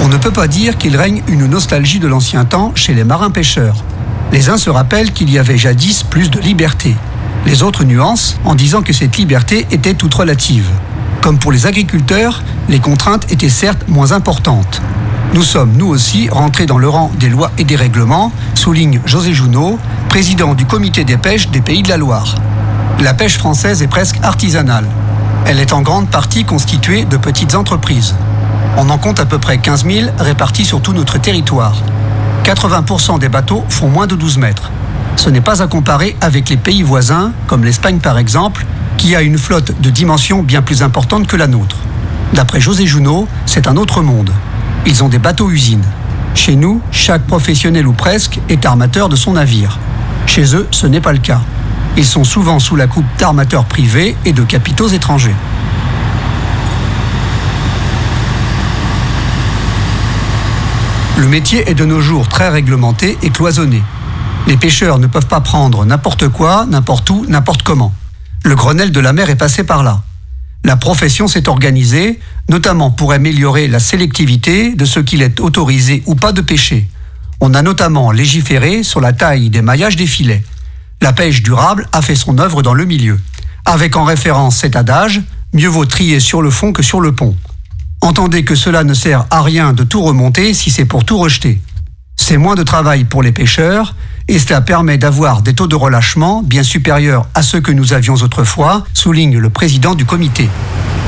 On ne peut pas dire qu'il règne une nostalgie de l'ancien temps chez les marins-pêcheurs. Les uns se rappellent qu'il y avait jadis plus de liberté. Les autres nuancent en disant que cette liberté était toute relative. Comme pour les agriculteurs, les contraintes étaient certes moins importantes. Nous sommes, nous aussi, rentrés dans le rang des lois et des règlements, souligne José Junot, président du comité des pêches des Pays de la Loire. La pêche française est presque artisanale. Elle est en grande partie constituée de petites entreprises. On en compte à peu près 15 000 répartis sur tout notre territoire. 80% des bateaux font moins de 12 mètres. Ce n'est pas à comparer avec les pays voisins, comme l'Espagne par exemple, qui a une flotte de dimensions bien plus importante que la nôtre. D'après José Junot, c'est un autre monde. Ils ont des bateaux-usines. Chez nous, chaque professionnel ou presque est armateur de son navire. Chez eux, ce n'est pas le cas. Ils sont souvent sous la coupe d'armateurs privés et de capitaux étrangers. Le métier est de nos jours très réglementé et cloisonné. Les pêcheurs ne peuvent pas prendre n'importe quoi, n'importe où, n'importe comment. Le Grenelle de la mer est passé par là. La profession s'est organisée, notamment pour améliorer la sélectivité de ce qu'il est autorisé ou pas de pêcher. On a notamment légiféré sur la taille des maillages des filets. La pêche durable a fait son œuvre dans le milieu. Avec en référence cet adage, mieux vaut trier sur le fond que sur le pont. Entendez que cela ne sert à rien de tout remonter si c'est pour tout rejeter. C'est moins de travail pour les pêcheurs et cela permet d'avoir des taux de relâchement bien supérieurs à ceux que nous avions autrefois, souligne le président du comité.